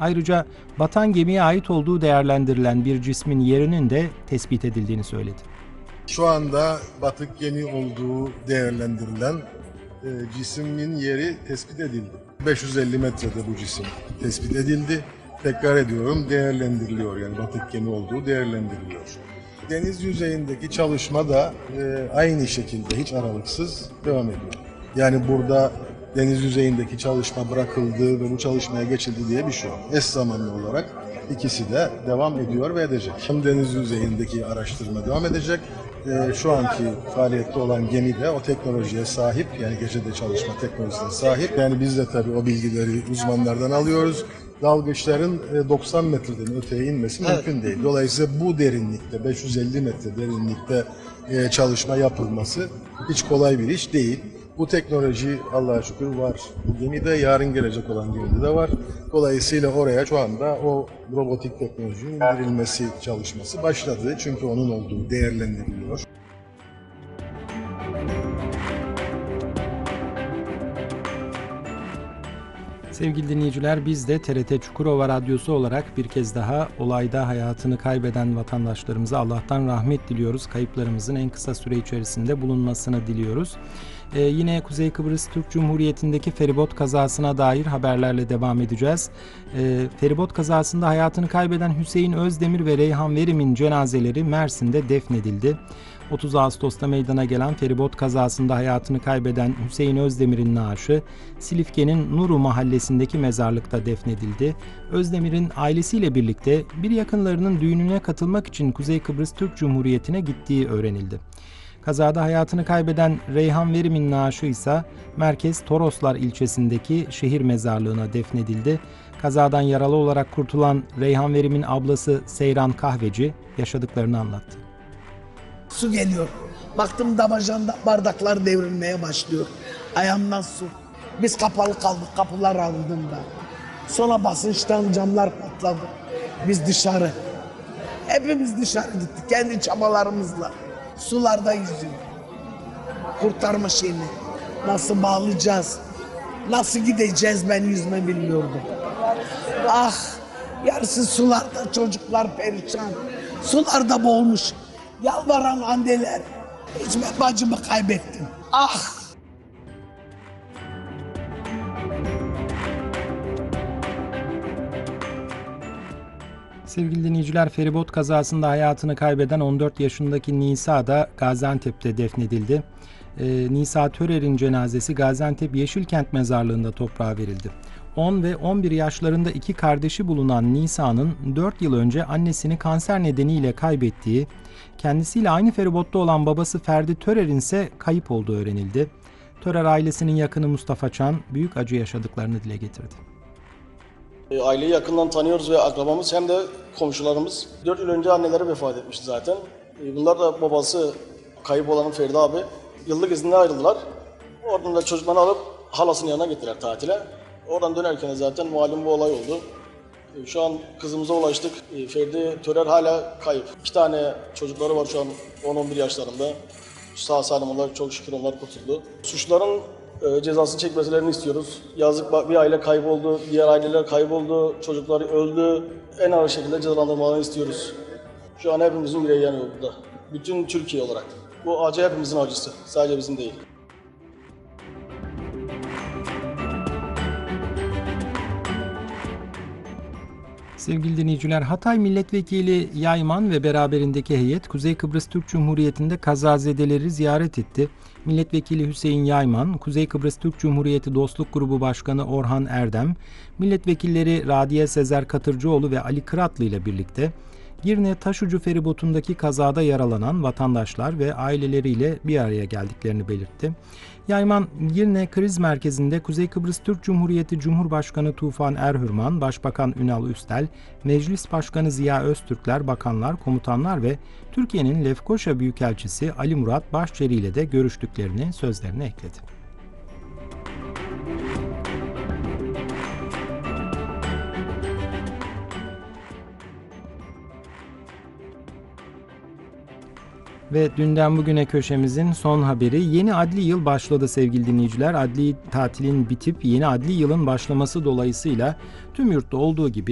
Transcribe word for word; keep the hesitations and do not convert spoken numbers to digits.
Ayrıca batan gemiye ait olduğu değerlendirilen bir cismin yerinin de tespit edildiğini söyledi. Şu anda batık gemi olduğu değerlendirilen e, cismin yeri tespit edildi. beş yüz elli metrede bu cisim tespit edildi. Tekrar ediyorum, değerlendiriliyor, yani batık gemi olduğu değerlendiriliyor. Deniz yüzeyindeki çalışma da e, aynı şekilde hiç aralıksız devam ediyor. Yani burada deniz yüzeyindeki çalışma bırakıldı ve bu çalışmaya geçildi diye bir şey yok. Eş zamanlı olarak ikisi de devam ediyor ve edecek. Hem deniz yüzeyindeki araştırma devam edecek. E, şu anki faaliyette olan gemi de o teknolojiye sahip, yani gecede çalışma teknolojisine sahip. Yani biz de tabii o bilgileri uzmanlardan alıyoruz. Dalgıçların doksan metreden öteye inmesi evet. mümkün değil. Dolayısıyla bu derinlikte, beş yüz elli metre derinlikte çalışma yapılması hiç kolay bir iş değil. Bu teknoloji Allah'a şükür var. Bu gemide, yarın gelecek olan gemide de var. Dolayısıyla oraya şu anda o robotik teknolojinin indirilmesi çalışması başladı. Çünkü onun olduğu değerlendiriliyor. Sevgili dinleyiciler, biz de T R T Çukurova Radyosu olarak bir kez daha olayda hayatını kaybeden vatandaşlarımıza Allah'tan rahmet diliyoruz. Kayıplarımızın en kısa süre içerisinde bulunmasını diliyoruz. Ee, yine Kuzey Kıbrıs Türk Cumhuriyeti'ndeki feribot kazasına dair haberlerle devam edeceğiz. Ee, feribot kazasında hayatını kaybeden Hüseyin Özdemir ve Reyhan Verim'in cenazeleri Mersin'de defnedildi. otuz Ağustos'ta meydana gelen feribot kazasında hayatını kaybeden Hüseyin Özdemir'in naaşı Silifke'nin Nuru mahallesindeki mezarlıkta defnedildi. Özdemir'in ailesiyle birlikte bir yakınlarının düğününe katılmak için Kuzey Kıbrıs Türk Cumhuriyeti'ne gittiği öğrenildi. Kazada hayatını kaybeden Reyhan Verim'in naaşı ise merkez Toroslar ilçesindeki şehir mezarlığına defnedildi. Kazadan yaralı olarak kurtulan Reyhan Verim'in ablası Seyran Kahveci yaşadıklarını anlattı. Su geliyor. Baktım damacanda bardaklar devrilmeye başlıyor. Ayağımdan su. Biz kapalı kaldık, kapılar aldığında. Sonra basınçtan camlar patladı. Biz dışarı. Hepimiz dışarı gittik kendi çabalarımızla. Sularda yüzüyor. Kurtarma şeyini. Nasıl bağlayacağız? Nasıl gideceğiz, ben yüzme bilmiyordum. Ah! Yarısı sularda, çocuklar perişan. Sularda boğulmuş. Yalvaran anneler. Hiç ben bacımı kaybettim. Ah! Sevgili dinleyiciler, feribot kazasında hayatını kaybeden on dört yaşındaki Nisa da Gaziantep'te defnedildi. Ee, Nisa Törer'in cenazesi Gaziantep Yeşilkent Mezarlığı'nda toprağa verildi. on ve on bir yaşlarında iki kardeşi bulunan Nisa'nın dört yıl önce annesini kanser nedeniyle kaybettiği, kendisiyle aynı feribotta olan babası Ferdi Törer'in ise kayıp olduğu öğrenildi. Törer ailesinin yakını Mustafa Çan büyük acı yaşadıklarını dile getirdi. Aileyi yakından tanıyoruz ve akrabamız hem de komşularımız. dört yıl önce anneleri vefat etmişti zaten. Bunlar da babası kayıp olan Ferdi abi. Yıllık iznine ayrıldılar. Oradan da çocuklarını alıp halasının yanına gittiler tatile. Oradan dönerken zaten malum bu olay oldu. Şu an kızımıza ulaştık. Ferdi Törer hala kayıp. İki tane çocukları var şu an on on bir yaşlarında. Sağ salim olarak çok şükür onlar kurtuldu. Suçluların e, cezasını çekmelerini istiyoruz. Yazık bir aile kayboldu, diğer aileler kayboldu, çocukları öldü. En ağır şekilde cezalandırmalarını istiyoruz. Şu an hepimizin yüreği yanıyor burada. Bütün Türkiye olarak. Bu acı hepimizin acısı. Sadece bizim değil. Sevgili dinleyiciler, Hatay Milletvekili Yayman ve beraberindeki heyet Kuzey Kıbrıs Türk Cumhuriyeti'nde kazazedeleri ziyaret etti. Milletvekili Hüseyin Yayman, Kuzey Kıbrıs Türk Cumhuriyeti Dostluk Grubu Başkanı Orhan Erdem, milletvekilleri Radiye Sezer Katırcıoğlu ve Ali Kıratlı ile birlikte Girne Taşucu feribotundaki kazada yaralanan vatandaşlar ve aileleriyle bir araya geldiklerini belirtti. Yayman, Girne Kriz Merkezi'nde Kuzey Kıbrıs Türk Cumhuriyeti Cumhurbaşkanı Tufan Erhürman, Başbakan Ünal Üstel, Meclis Başkanı Ziya Öztürkler, bakanlar, komutanlar ve Türkiye'nin Lefkoşa Büyükelçisi Ali Murat Başçeri ile de görüştüklerini sözlerine ekledi. Ve dünden bugüne köşemizin son haberi, yeni adli yıl başladı sevgili dinleyiciler. Adli tatilin bitip yeni adli yılın başlaması dolayısıyla tüm yurtta olduğu gibi